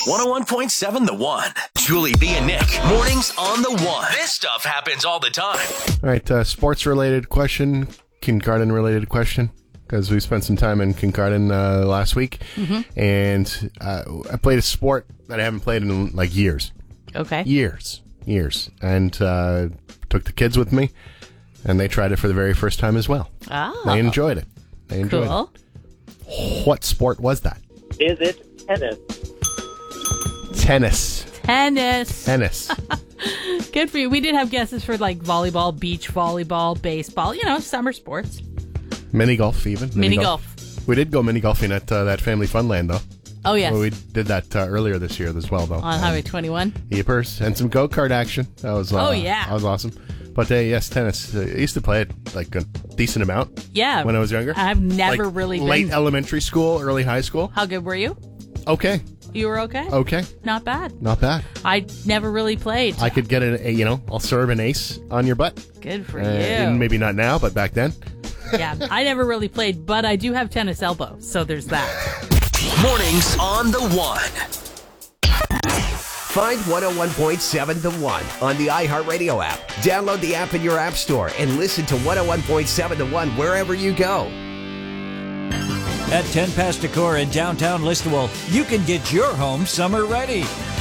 101.7 The One. Julie B and Nick. Mornings on The One. This stuff happens all the time. All right, sports-related question, Kincardine-related question, because we spent some time in Kincardine last week, and I played a sport that I haven't played in, years. Okay. Years. And took the kids with me, and they tried it for the very first time as well. Oh. They enjoyed it. Cool. What sport was that? Is it tennis? Tennis. Good for you. We did have guesses for volleyball, beach volleyball, baseball, summer sports. Mini golf, even. Mini golf. We did go mini golfing at that Family Funland, though. Oh, yes. Well, we did that earlier this year as well, though. On Highway 21. Yeepers. And some go-kart action. That was That was awesome. But yes, tennis. I used to play it a decent amount. Yeah. When I was younger. I've never really been. Late elementary school, early high school. How good were you? Okay. You were okay? Okay. Not bad. Not bad. I never really played. I could get I'll serve an ace on your butt. Good for you. And maybe not now, but back then. Yeah, I never really played, but I do have tennis elbow, so there's that. Mornings on The One. Find 101.7 The One on the iHeartRadio app. Download the app in your app store and listen to 101.7 The One wherever you go. At 10 Past Decor in downtown Listowel, you can get your home summer ready.